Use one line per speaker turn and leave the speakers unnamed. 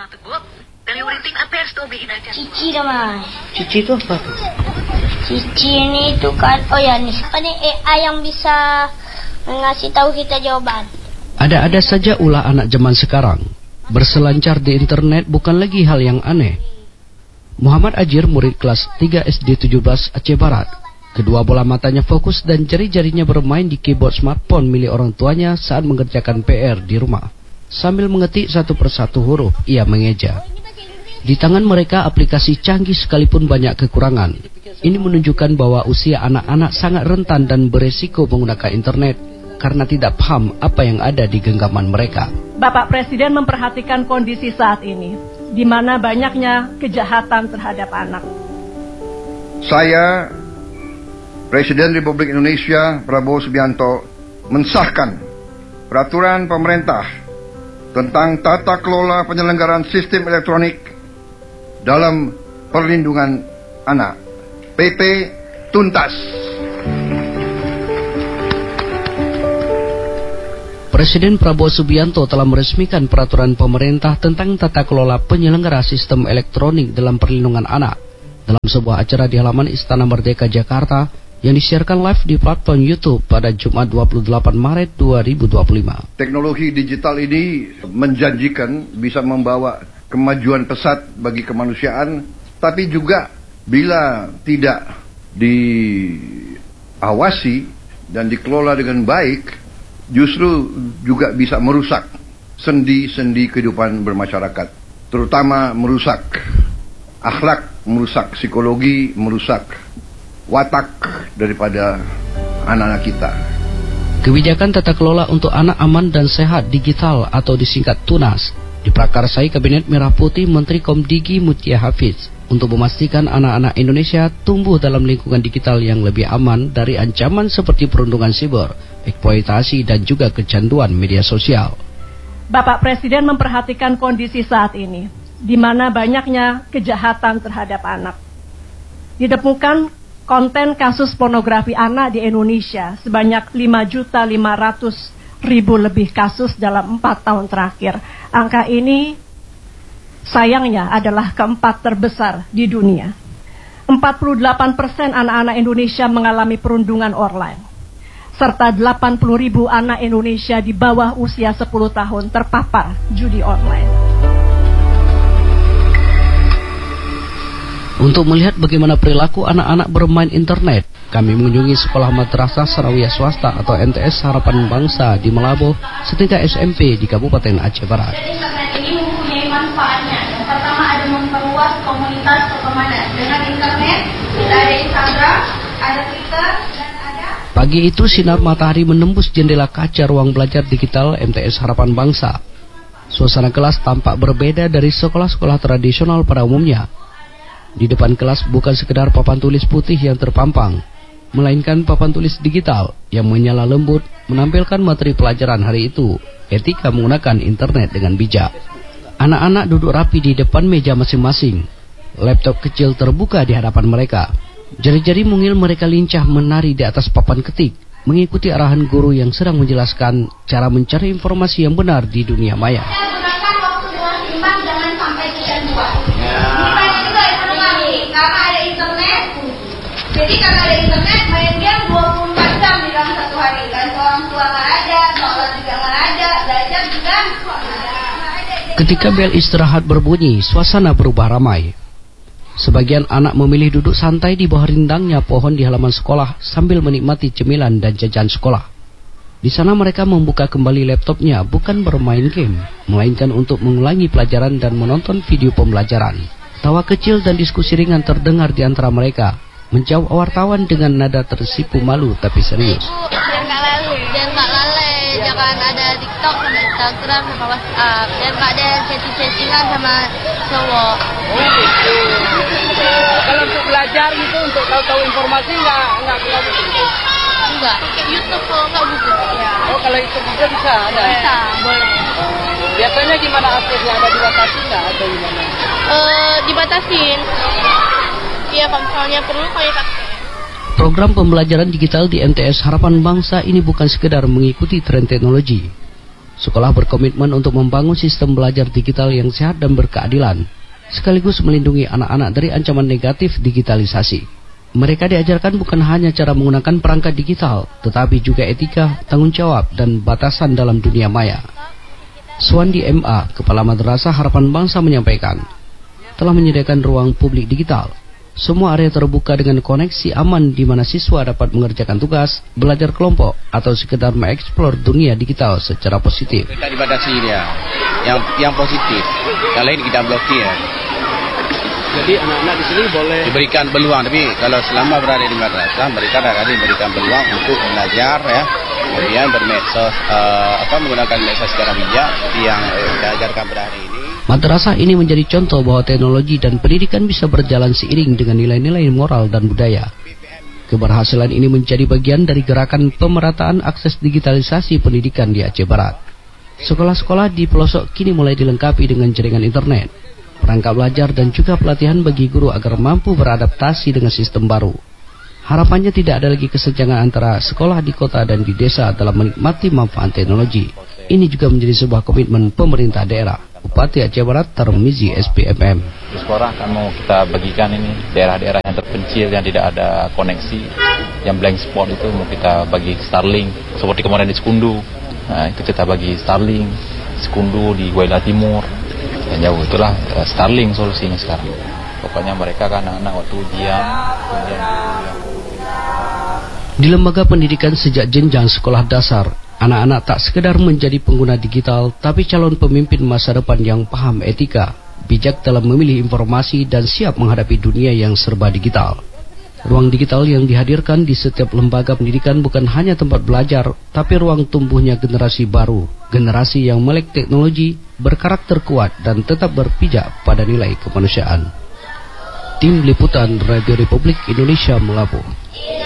Cici namanya.
Cici itu apa tuh?
Cici ini itu kan, oh ya nih, ini AI yang bisa ngasih tahu kita jawaban.
Ada-ada saja ulah anak zaman sekarang. Berselancar di internet bukan lagi hal yang aneh. Muhammad Ajir, murid kelas 3 SD 17 Aceh Barat. Kedua bola matanya fokus dan jari-jarinya bermain di keyboard smartphone milik orang tuanya saat mengerjakan PR di rumah. Sambil mengetik satu persatu huruf, ia mengeja. Di tangan mereka aplikasi canggih sekalipun banyak kekurangan. Ini menunjukkan bahwa usia anak-anak sangat rentan dan beresiko menggunakan internet karena tidak paham apa yang ada di genggaman mereka.
Bapak Presiden memperhatikan kondisi saat ini, di mana banyaknya kejahatan terhadap anak.
Saya, Presiden Republik Indonesia Prabowo Subianto, mensahkan peraturan pemerintah tentang tata kelola penyelenggaraan sistem elektronik dalam perlindungan anak, PP tuntas.
Presiden Prabowo Subianto telah meresmikan peraturan pemerintah tentang tata kelola penyelenggara sistem elektronik dalam perlindungan anak dalam sebuah acara di halaman Istana Merdeka Jakarta yang disiarkan live di platform YouTube pada Jumat 28 Maret 2025.
Teknologi digital ini menjanjikan bisa membawa kemajuan pesat bagi kemanusiaan, tapi juga bila tidak diawasi dan dikelola dengan baik, justru juga bisa merusak sendi-sendi kehidupan bermasyarakat, terutama merusak akhlak, merusak psikologi, merusak watak daripada anak-anak kita.
Kebijakan tata kelola untuk anak aman dan sehat digital atau disingkat TUNAS diprakarsai Kabinet Merah Putih Menteri Komdigi Mutia Hafiz untuk memastikan anak-anak Indonesia tumbuh dalam lingkungan digital yang lebih aman dari ancaman seperti perundungan siber, eksploitasi dan juga kecanduan media sosial.
Bapak Presiden memperhatikan kondisi saat ini, di mana banyaknya kejahatan terhadap anak. Ditemukan konten kasus pornografi anak di Indonesia sebanyak 5.500.000 lebih kasus dalam 4 tahun terakhir. Angka ini sayangnya adalah keempat terbesar di dunia. 48% anak-anak Indonesia mengalami perundungan online, serta 80.000 anak Indonesia di bawah usia 10 tahun terpapar judi online.
Untuk melihat bagaimana perilaku anak-anak bermain internet, kami mengunjungi Sekolah Madrasah Sanawiyah Swasta atau MTS Harapan Bangsa di Melabo, setingkat SMP di Kabupaten Aceh Barat.
Jadi internet ini mempunyai manfaatnya. Yang pertama ada memperluas komunitas pertemanan. Dengan internet kita ada Instagram, ada Twitter, dan ada...
Pagi itu sinar matahari menembus jendela kaca ruang belajar digital MTS Harapan Bangsa. Suasana kelas tampak berbeda dari sekolah-sekolah tradisional pada umumnya. Di depan kelas bukan sekedar papan tulis putih yang terpampang, melainkan papan tulis digital yang menyala lembut menampilkan materi pelajaran hari itu, etika menggunakan internet dengan bijak. Anak-anak duduk rapi di depan meja masing-masing. Laptop kecil terbuka di hadapan mereka. Jari-jari mungil mereka lincah menari di atas papan ketik, mengikuti arahan guru yang sedang menjelaskan cara mencari informasi yang benar di dunia maya.
Gunakan waktu dengan seimbang, jangan sampai kecanduan. Karena ada internet, jadi karena ada internet main game 24 jam di dalam satu hari. Dan orang tua nggak ada, sholat juga nggak ada, belajar juga nggak ada.
Ketika bel istirahat berbunyi, suasana berubah ramai. Sebagian anak memilih duduk santai di bawah rindangnya pohon di halaman sekolah sambil menikmati cemilan dan jajan sekolah. Di sana mereka membuka kembali laptopnya bukan bermain game, melainkan untuk mengulangi pelajaran dan menonton video pembelajaran. Tawa kecil dan diskusi ringan terdengar di antara mereka, menjawab wartawan dengan nada tersipu malu tapi serius.
Jangan nggak lalai, jangan ada TikTok sama Instagram sama WhatsApp, dan nggak ada chatting-chattingan sama cowok.
Kalau untuk belajar gitu, untuk tahu-tahu informasi nggak gitu.
Enggak, kayak YouTube kalau nggak buku. Ya.
Oh, kalau itu juga bisa ada?
Bisa, boleh.
Biasanya gimana aksesnya? Ada dibatasi nggak atau gimana?
Dibatasin. Iya, kalau misalnya perlu kayak pakai.
Program pembelajaran digital di MTS Harapan Bangsa ini bukan sekedar mengikuti tren teknologi. Sekolah berkomitmen untuk membangun sistem belajar digital yang sehat dan berkeadilan, sekaligus melindungi anak-anak dari ancaman negatif digitalisasi. Mereka diajarkan bukan hanya cara menggunakan perangkat digital, tetapi juga etika, tanggung jawab, dan batasan dalam dunia maya. Suwandi MA, Kepala Madrasah Harapan Bangsa menyampaikan, telah menyediakan ruang publik digital. Semua area terbuka dengan koneksi aman di mana siswa dapat mengerjakan tugas, belajar kelompok, atau sekedar mengeksplor dunia digital secara positif.
Kita dibatasi dia, yang positif, yang lain kita blokir.
Jadi anak-anak di sini boleh
Diberikan peluang, tapi kalau selama berada di madrasah, mereka ada diberikan peluang untuk belajar ya, kemudian bermedsos, menggunakan medsos secara bijak seperti yang kita ajarkan pada hari ini.
Madrasah ini menjadi contoh bahwa teknologi dan pendidikan bisa berjalan seiring dengan nilai-nilai moral dan budaya. Keberhasilan ini menjadi bagian dari gerakan pemerataan akses digitalisasi pendidikan di Aceh Barat. Sekolah-sekolah di pelosok kini mulai dilengkapi dengan jaringan internet, perangkat belajar, dan juga pelatihan bagi guru agar mampu beradaptasi dengan sistem baru. Harapannya tidak ada lagi kesenjangan antara sekolah di kota dan di desa dalam menikmati manfaat teknologi. Ini juga menjadi sebuah komitmen pemerintah daerah. Bupati Aceh Barat Tarmizi SPFM.
Di sekolah kan mau kita bagikan ini daerah-daerah yang terpencil yang tidak ada koneksi, yang blank spot itu mau kita bagi Starlink seperti kemarin di Sekundu. Nah, itu kita bagi Starlink Sekundu di Guaila Timur. Yang jauh itulah Starlink solusinya sekarang. Pokoknya mereka kan anak-anak waktu ujian.
Di lembaga pendidikan sejak jenjang sekolah dasar, anak-anak tak sekedar menjadi pengguna digital, tapi calon pemimpin masa depan yang paham etika, bijak dalam memilih informasi, dan siap menghadapi dunia yang serba digital. Ruang digital yang dihadirkan di setiap lembaga pendidikan bukan hanya tempat belajar, tapi ruang tumbuhnya generasi baru, generasi yang melek teknologi, berkarakter kuat, dan tetap berpijak pada nilai kemanusiaan. Tim Liputan Radio Republik Indonesia Melabuh.